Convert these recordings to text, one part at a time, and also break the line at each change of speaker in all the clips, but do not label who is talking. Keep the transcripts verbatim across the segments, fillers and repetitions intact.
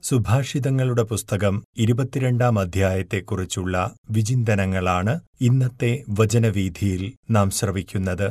സുഭാഷിതങ്ങളുടെ പുസ്തകം ഇരുപത്തിരണ്ടാം അധ്യായത്തെക്കുറിച്ചുള്ള വിചിന്തനങ്ങളാണ് ഇന്നത്തെ വചനവീഥിയിൽ നാം ശ്രവിക്കുന്നത്.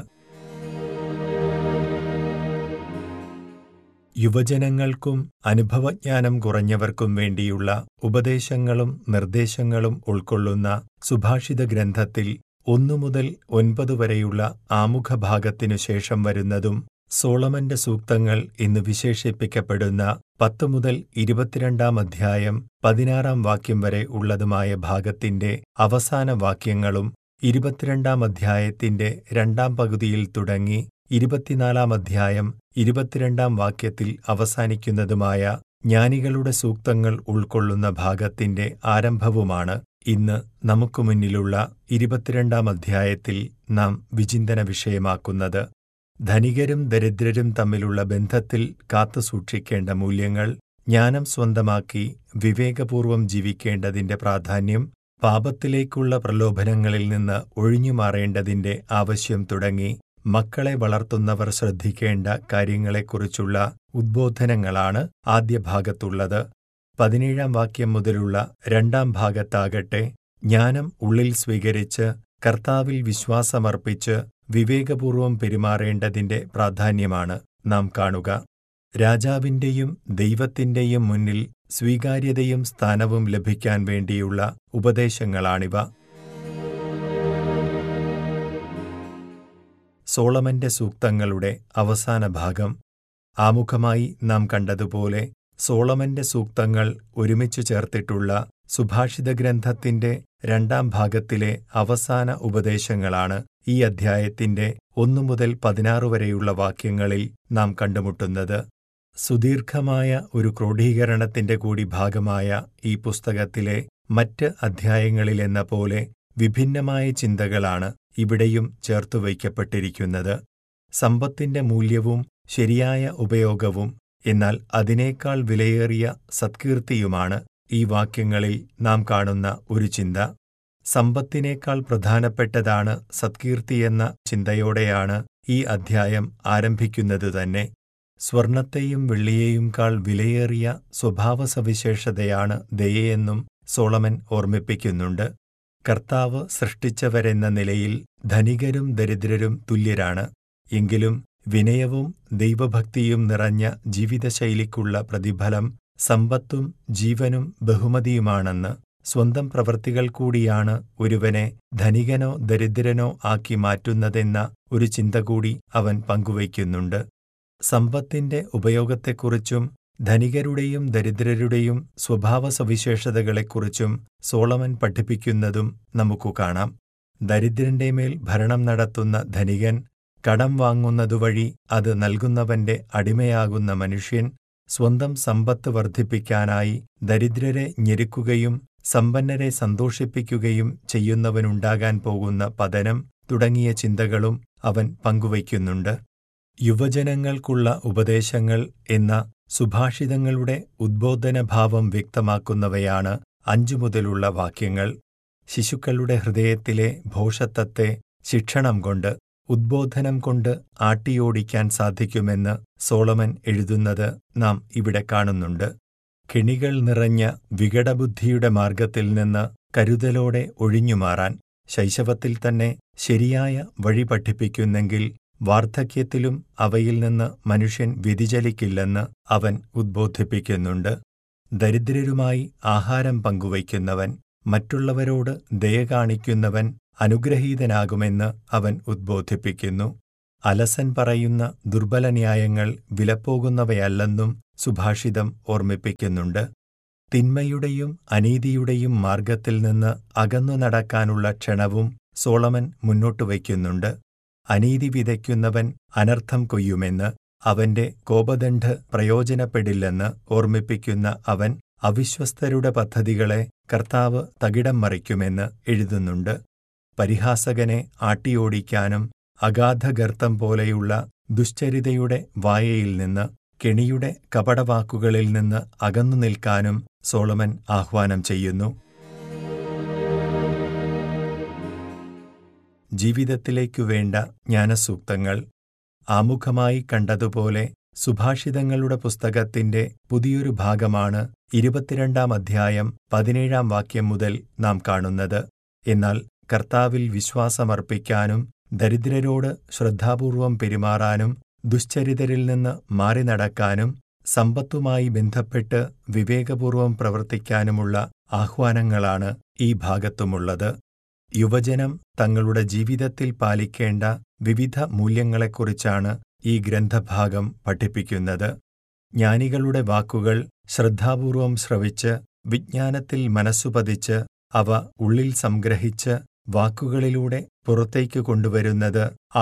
യുവജനങ്ങൾക്കും അനുഭവജ്ഞാനം കുറഞ്ഞവർക്കും വേണ്ടിയുള്ള ഉപദേശങ്ങളും നിർദ്ദേശങ്ങളും ഉൾക്കൊള്ളുന്ന സുഭാഷിത ഗ്രന്ഥത്തിൽ ഒന്നു മുതൽ ഒൻപത് വരെയുള്ള ആമുഖഭാഗത്തിനു ശേഷം വരുന്നതും സോളമന്റെ സൂക്തങ്ങൾ എന്ന് വിശേഷിപ്പിക്കപ്പെടുന്ന പത്ത് മുതൽ ഇരുപത്തിരണ്ടാം അധ്യായം പതിനാറാം വാക്യം വരെ ഉള്ളതുമായ ഭാഗത്തിന്റെ അവസാന വാക്യങ്ങളും ഇരുപത്തിരണ്ടാം അധ്യായത്തിന്റെ രണ്ടാം പകുതിയിൽ തുടങ്ങി ഇരുപത്തിനാലാം അധ്യായം ഇരുപത്തിരണ്ടാം വാക്യത്തിൽ അവസാനിക്കുന്നതുമായ ജ്ഞാനികളുടെ സൂക്തങ്ങൾ ഉൾക്കൊള്ളുന്ന ഭാഗത്തിന്റെ ആരംഭവുമാണ് ഇന്ന് നമുക്കു മുന്നിലുള്ള ഇരുപത്തിരണ്ടാം അധ്യായത്തിൽ നാം വിചിന്തന വിഷയമാക്കുന്നത്. ധനികരും ദരിദ്രരും തമ്മിലുള്ള ബന്ധത്തിൽ കാത്തുസൂക്ഷിക്കേണ്ട മൂല്യങ്ങൾ, ജ്ഞാനം സ്വന്തമാക്കി വിവേകപൂർവം ജീവിക്കേണ്ടതിന്റെ പ്രാധാന്യം, പാപത്തിലേക്കുള്ള പ്രലോഭനങ്ങളിൽ നിന്ന് ഒഴിഞ്ഞുമാറേണ്ടതിന്റെ ആവശ്യം തുടങ്ങി മക്കളെ വളർത്തുന്നവർ ശ്രദ്ധിക്കേണ്ട കാര്യങ്ങളെക്കുറിച്ചുള്ള ഉദ്ബോധനങ്ങളാണ് ആദ്യ ഭാഗത്തുള്ളത്. പതിനേഴാം വാക്യം മുതലുള്ള രണ്ടാം ഭാഗത്താകട്ടെ ജ്ഞാനം ഉള്ളിൽ സ്വീകരിച്ച് കർത്താവിൽ വിശ്വാസമർപ്പിച്ച് വിവേകപൂർവം പെരുമാറേണ്ടതിന്റെ പ്രാധാന്യമാണ് നാം കാണുക. രാജാവിന്റെയും ദൈവത്തിന്റെയും മുന്നിൽ സ്വീകാര്യതയും സ്ഥാനവും ലഭിക്കാൻ വേണ്ടിയുള്ള ഉപദേശങ്ങളാണിവ. സോളമന്റെ സൂക്തങ്ങളുടെ അവസാന ഭാഗം. ആമുഖമായി നാം കണ്ടതുപോലെ സോളമന്റെ സൂക്തങ്ങൾ ഒരുമിച്ചു ചേർത്തിട്ടുള്ള സുഭാഷിത ഗ്രന്ഥത്തിന്റെ രണ്ടാം ഭാഗത്തിലെ അവസാന ഉപദേശങ്ങളാണ് ഈ അധ്യായത്തിന്റെ ഒന്നു മുതൽ പതിനാറ് വരെയുള്ള വാക്യങ്ങളിൽ നാം കണ്ടുമുട്ടുന്നത്. സുദീർഘമായ ഒരു ക്രോഡീകരണത്തിന്റെ കൂടി ഭാഗമായ ഈ പുസ്തകത്തിലെ മറ്റ് അധ്യായങ്ങളിലെന്ന പോലെ വിഭിന്നമായ ചിന്തകളാണ് ഇവിടെയും ചേർത്തുവയ്ക്കപ്പെട്ടിരിക്കുന്നത്. സമ്പത്തിന്റെ മൂല്യവും ശരിയായ ഉപയോഗവും എന്നാൽ അതിനേക്കാൾ വിലയേറിയ സത്കീർത്തിയുമാണ് ഈ വാക്യങ്ങളിൽ നാം കാണുന്ന ഒരു ചിന്ത. സമ്പത്തിനേക്കാൾ പ്രധാനപ്പെട്ടതാണ് സത്കീർത്തിയെന്ന ചിന്തയോടെയാണ് ഈ അധ്യായം ആരംഭിക്കുന്നത് തന്നെ. സ്വർണത്തെയും വെള്ളിയെയുംക്കാൾ വിലയേറിയ സ്വഭാവസവിശേഷതയാണ് ദയയെന്നും സോളമൻ ഓർമ്മിപ്പിക്കുന്നുണ്ട്. കർത്താവ് സൃഷ്ടിച്ചവരെന്ന നിലയിൽ ധനികരും ദരിദ്രരും തുല്യരാണ്. എങ്കിലും വിനയവും ദൈവഭക്തിയും നിറഞ്ഞ ജീവിതശൈലിക്കുള്ള പ്രതിഫലം സമ്പത്തും ജീവനും ബഹുമതിയുമാണെന്ന്, സ്വന്തം പ്രവൃത്തികൾ കൂടിയാണ് ഒരുവനെ ധനികനോ ദരിദ്രനോ ആക്കി മാറ്റുന്നതെന്ന ഒരു ചിന്ത കൂടി അവൻ പങ്കുവയ്ക്കുന്നുണ്ട്. സമ്പത്തിന്റെ ഉപയോഗത്തെക്കുറിച്ചും ധനികരുടെയും ദരിദ്രരുടെയും സ്വഭാവസവിശേഷതകളെക്കുറിച്ചും സോളമൻ പഠിപ്പിക്കുന്നതും നമുക്കു കാണാം. ദരിദ്രന്റെ മേൽ ഭരണം നടത്തുന്ന ധനികൻ, കടം വാങ്ങുന്നതുവഴി അത് നൽകുന്നവന്റെ അടിമയാകുന്ന മനുഷ്യൻ, സ്വന്തം സമ്പത്ത് വർദ്ധിപ്പിക്കാനായി ദരിദ്രരെ ഞെരുക്കുകയും സമ്പന്നരെ സന്തോഷിപ്പിക്കുകയും ചെയ്യുന്നവനുണ്ടാകാൻ പോകുന്ന പതനം തുടങ്ങിയ ചിന്തകളും അവൻ പങ്കുവയ്ക്കുന്നുണ്ട്. യുവജനങ്ങൾക്കുള്ള ഉപദേശങ്ങൾ എന്ന സുഭാഷിതങ്ങളുടെ ഉദ്ബോധനഭാവം വ്യക്തമാക്കുന്നവയാണ് അഞ്ചു മുതലുള്ള വാക്യങ്ങൾ. ശിശുക്കളുടെ ഹൃദയത്തിലെ ഭോഷത്വത്തെ ശിക്ഷണം കൊണ്ട്, ഉദ്ബോധനം കൊണ്ട് ആട്ടിയോടിക്കാൻ സാധിക്കുമെന്ന് സോളമൻ എഴുതുന്നത് നാം ഇവിടെ കാണുന്നുണ്ട്. കെണികൾ നിറഞ്ഞ വികടബുദ്ധിയുടെ മാർഗത്തിൽ നിന്ന് കരുതലോടെ ഒഴിഞ്ഞുമാറാൻ ശൈശവത്തിൽ തന്നെ ശരിയായ വഴി പഠിപ്പിക്കുന്നെങ്കിൽ വാർദ്ധക്യത്തിലും അവയിൽ നിന്ന് മനുഷ്യൻ വ്യതിചലിക്കില്ലെന്ന് അവൻ ഉദ്ബോധിപ്പിക്കുന്നുണ്ട്. ദരിദ്രരുമായി ആഹാരം പങ്കുവയ്ക്കുന്നവൻ, മറ്റുള്ളവരോട് ദയ കാണിക്കുന്നവൻ അനുഗ്രഹീതനാകുമെന്ന് അവൻ ഉദ്ബോധിപ്പിക്കുന്നു. അലസൻ പറയുന്ന ദുർബലന്യായങ്ങൾ വിലപ്പോകുന്നവയല്ലെന്നും സുഭാഷിതം ഓർമ്മിപ്പിക്കുന്നുണ്ട്. തിന്മയുടെയും അനീതിയുടെയും മാർഗത്തിൽ നിന്ന് അകന്നു നടക്കാനുള്ള ക്ഷണവും സോളമൻ മുന്നോട്ടുവയ്ക്കുന്നുണ്ട്. അനീതി വിതയ്ക്കുന്നവൻ അനർത്ഥം കൊയ്യുമെന്ന്, അവന്റെ കോപദണ്ഡ് പ്രയോജനപ്പെടില്ലെന്ന് ഓർമ്മിപ്പിക്കുന്ന അവൻ അവിശ്വസ്തരുടെ പദ്ധതികളെ കർത്താവ് തകിടം മറിക്കുമെന്ന് എഴുതുന്നുണ്ട്. പരിഹാസകനെ ആട്ടിയോടിക്കാനും അഗാധഗർത്തം പോലെയുള്ള ദുശ്ചരിതയുടെ വായയിൽ നിന്ന്, കെണിയുടെ കപടവാക്കുകളിൽ നിന്ന് അകന്നു നിൽക്കാനും സോളമൻ ആഹ്വാനം ചെയ്യുന്നു. ജീവിതത്തിലേക്കു വേണ്ട ജ്ഞാനസൂക്തങ്ങൾ. ആമുഖമായി കണ്ടതുപോലെ സുഭാഷിതങ്ങളുടെ പുസ്തകത്തിന്റെ പുതിയൊരു ഭാഗമാണ് ഇരുപത്തിരണ്ടാം അധ്യായം പതിനേഴാം വാക്യം മുതൽ നാം കാണുന്നത്. എന്നാൽ കർത്താവിൽ വിശ്വാസമർപ്പിക്കാനും ദരിദ്രരോട് ശ്രദ്ധാപൂർവം പെരുമാറാനും ദുശ്ചരിതരിൽ നിന്ന് മാറി നടക്കാനും സമ്പത്തുമായി ബന്ധപ്പെട്ട് വിവേകപൂർവം പ്രവർത്തിക്കാനുമുള്ള ആഹ്വാനങ്ങളാണ് ഈ ഭാഗത്തുമുള്ളത്. യുവജനം തങ്ങളുടെ ജീവിതത്തിൽ പാലിക്കേണ്ട വിവിധ മൂല്യങ്ങളെക്കുറിച്ചാണ് ഈ ഗ്രന്ഥഭാഗം പഠിപ്പിക്കുന്നത്. ജ്ഞാനികളുടെ വാക്കുകൾ ശ്രദ്ധാപൂർവം ശ്രവിച്ച് വിജ്ഞാനത്തിൽ മനസ്സുപതിച്ച് അവ ഉള്ളിൽ സംഗ്രഹിച്ച് വാക്കുകളിലൂടെ പുറത്തേക്കു കൊണ്ടുവരുന്നത്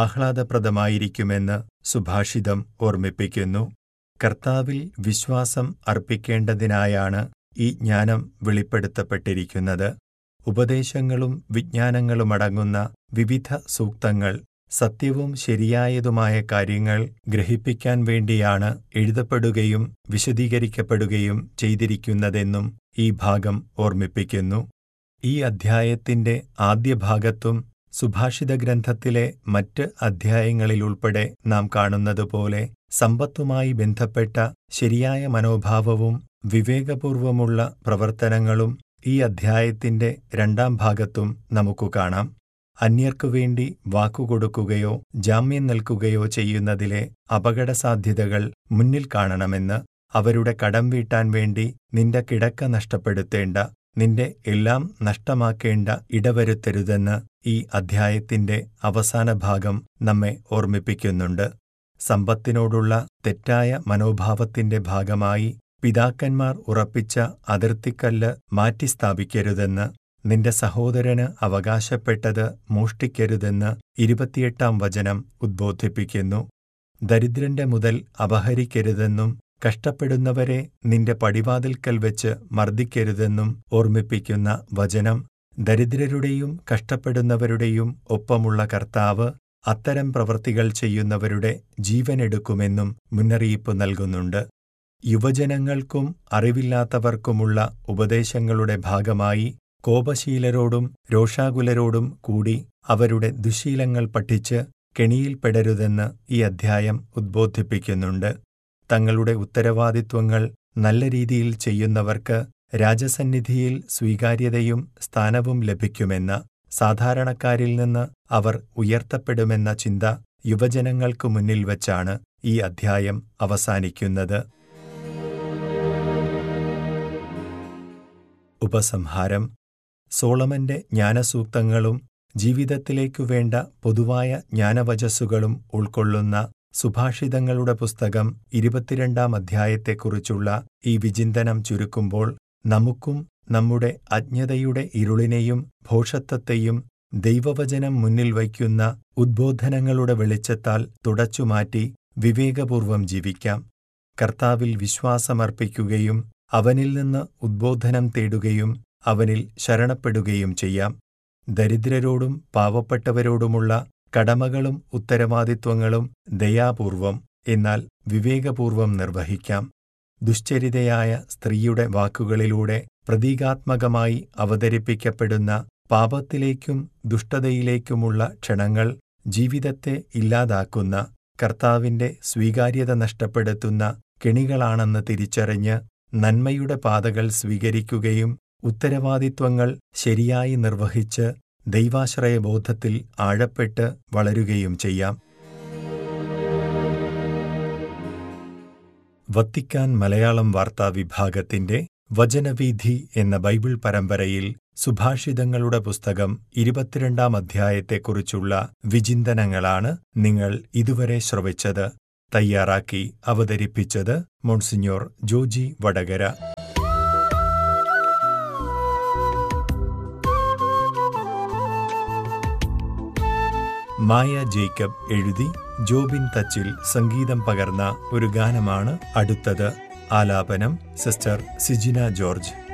ആഹ്ലാദപ്രദമായിരിക്കുമെന്ന് സുഭാഷിതം ഓർമ്മിപ്പിക്കുന്നു. കർത്താവിൽ വിശ്വാസം അർപ്പിക്കേണ്ടതിനായാണ് ഈ ജ്ഞാനം വെളിപ്പെടുത്തപ്പെട്ടിരിക്കുന്നത്. ഉപദേശങ്ങളും വിജ്ഞാനങ്ങളുമടങ്ങുന്ന വിവിധ സൂക്തങ്ങൾ സത്യവും ശരിയായതുമായ കാര്യങ്ങൾ ഗ്രഹിപ്പിക്കാൻ വേണ്ടിയാണ് എഴുതപ്പെടുകയും വിശദീകരിക്കപ്പെടുകയും ചെയ്തിരിക്കുന്നതെന്നും ഈ ഭാഗം ഓർമ്മിപ്പിക്കുന്നു. ഈ അധ്യായത്തിന്റെ ആദ്യ ഭാഗത്തും സുഭാഷിത ഗ്രന്ഥത്തിലെ മറ്റ് അധ്യായങ്ങളിലുൾപ്പെടെ നാം കാണുന്നതുപോലെ സമ്പത്തുമായി ബന്ധപ്പെട്ട ശരിയായ മനോഭാവവും വിവേകപൂർവമുള്ള പ്രവർത്തനങ്ങളും ഈ അധ്യായത്തിന്റെ രണ്ടാം ഭാഗത്തും നമുക്കു കാണാം. അന്യർക്കുവേണ്ടി വാക്കുകൊടുക്കുകയോ ജാമ്യം നൽകുകയോ ചെയ്യുന്നതിലെ അപകടസാധ്യതകൾ മുന്നിൽ കാണണമെന്ന്, അവരുടെ കടം വീട്ടാൻ വേണ്ടി നിന്റെ കിടക്ക നഷ്ടപ്പെടുത്തേണ്ട, നിന്റെ എല്ലാം നഷ്ടമാക്കേണ്ട ഇടവരുത്തരുതെന്ന് ഈ അധ്യായത്തിന്റെ അവസാന ഭാഗം നമ്മെ ഓർമ്മിപ്പിക്കുന്നുണ്ട്. സമ്പത്തിനോടുള്ള തെറ്റായ മനോഭാവത്തിന്റെ ഭാഗമായി പിതാക്കന്മാർ ഉറപ്പിച്ച അതിർത്തിക്കല്ല് മാറ്റിസ്ഥാപിക്കരുതെന്ന്, നിന്റെ സഹോദരന് അവകാശപ്പെട്ടത് മോഷ്ടിക്കരുതെന്ന് ഇരുപത്തിയെട്ടാം വചനം ഉദ്ബോധിപ്പിക്കുന്നു. ദരിദ്രന്റെ മുതൽ അപഹരിക്കരുതെന്നും കഷ്ടപ്പെടുന്നവരെ നിന്റെ പടിവാതിൽക്കൽ വെച്ച് മർദ്ദിക്കരുതെന്നും ഓർമ്മിപ്പിക്കുന്ന വചനം ദരിദ്രരുടെയും കഷ്ടപ്പെടുന്നവരുടെയും ഒപ്പമുള്ള കർത്താവ് അത്തരം പ്രവൃത്തികൾ ചെയ്യുന്നവരുടെ ജീവനെടുക്കുമെന്നും മുന്നറിയിപ്പ് നൽകുന്നുണ്ട്. യുവജനങ്ങൾക്കും അറിവില്ലാത്തവർക്കുമുള്ള ഉപദേശങ്ങളുടെ ഭാഗമായി കോപശീലരോടും രോഷാകുലരോടും കൂടി അവരുടെ ദുശ്ശീലങ്ങൾ പഠിച്ച് കെണിയിൽപ്പെടരുതെന്ന് ഈ അധ്യായം ഉദ്ബോധിപ്പിക്കുന്നുണ്ട്. തങ്ങളുടെ ഉത്തരവാദിത്വങ്ങൾ നല്ല രീതിയിൽ ചെയ്യുന്നവർക്ക് രാജസന്നിധിയിൽ സ്വീകാര്യതയും സ്ഥാനവും ലഭിക്കുമെന്ന, സാധാരണക്കാരിൽ നിന്ന് അവർ ഉയർത്തപ്പെടുമെന്ന ചിന്ത യുവജനങ്ങൾക്കു മുന്നിൽ വച്ചാണ് ഈ അധ്യായം അവസാനിക്കുന്നത്. ഉപസംഹാരം. സോളമന്റെ ജ്ഞാനസൂക്തങ്ങളും ജീവിതത്തിലേക്കു വേണ്ട പൊതുവായ ജ്ഞാനവചസ്സുകളും ഉൾക്കൊള്ളുന്ന സുഭാഷിതങ്ങളുടെ പുസ്തകം ഇരുപത്തിരണ്ടാം അധ്യായത്തെക്കുറിച്ചുള്ള ഈ വിചിന്തനം ചുരുക്കുമ്പോൾ നമുക്കും നമ്മുടെ അജ്ഞതയുടെ ഇരുളിനെയും ഭോഷത്വത്തെയും ദൈവവചനം മുന്നിൽ വയ്ക്കുന്ന ഉദ്ബോധനങ്ങളുടെ വെളിച്ചത്താൽ തുടച്ചുമാറ്റി വിവേകപൂർവം ജീവിക്കാം. കർത്താവിൽ വിശ്വാസമർപ്പിക്കുകയും അവനിൽ നിന്ന് ഉദ്ബോധനം തേടുകയും അവനിൽ ശരണപ്പെടുകയും ചെയ്യാം. ദരിദ്രരോടും പാവപ്പെട്ടവരോടുമുള്ള കടമകളും ഉത്തരവാദിത്വങ്ങളും ദയാപൂർവം, എന്നാൽ വിവേകപൂർവം നിർവഹിക്കാം. ദുശ്ചരിതയായ സ്ത്രീയുടെ വാക്കുകളിലൂടെ പ്രതീകാത്മകമായി അവതരിപ്പിക്കപ്പെടുന്ന പാപത്തിലേക്കും ദുഷ്ടതയിലേക്കുമുള്ള ക്ഷണങ്ങൾ ജീവിതത്തെ ഇല്ലാതാക്കുന്ന, കർത്താവിന്റെ സ്വീകാര്യത നഷ്ടപ്പെടുത്തുന്ന കെണികളാണെന്ന് തിരിച്ചറിഞ്ഞ് നന്മയുടെ പാതകൾ സ്വീകരിക്കുകയും ഉത്തരവാദിത്വങ്ങൾ ശരിയായി നിർവഹിച്ച് ദൈവാശ്രയബോധത്തിൽ ആഴപ്പെട്ട് വളരുകയും ചെയ്യാം. വത്തിക്കാൻ മലയാളം വാർത്താ വിഭാഗത്തിന്റെ വചനവീഥി എന്ന ബൈബിൾ പരമ്പരയിൽ സുഭാഷിതങ്ങളുടെ പുസ്തകം ഇരുപത്തിരണ്ടാം അധ്യായത്തെക്കുറിച്ചുള്ള വിചിന്തനങ്ങളാണ് നിങ്ങൾ ഇതുവരെ ശ്രവിച്ചത്. തയ്യാറാക്കി അവതരിപ്പിച്ചത് മോൺസിഞ്ഞോർ ജോജി വടകര. മായ ജേക്കബ് എഴുതി ജോബിൻ തച്ചിൽ സംഗീതം പകർന്ന ഒരു ഗാനമാണ് അടുത്തത്. ആലാപനം സിസ്റ്റർ സിജിന ജോർജ്.